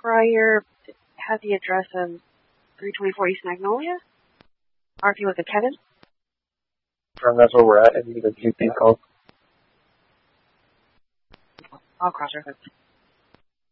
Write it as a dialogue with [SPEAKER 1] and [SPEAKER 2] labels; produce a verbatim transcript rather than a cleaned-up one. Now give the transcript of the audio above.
[SPEAKER 1] Pryor had the address of three twenty-four East Magnolia? R P was a Kevin?
[SPEAKER 2] From that's where we're at, and you can keep these calls.
[SPEAKER 1] I'll cross-reference.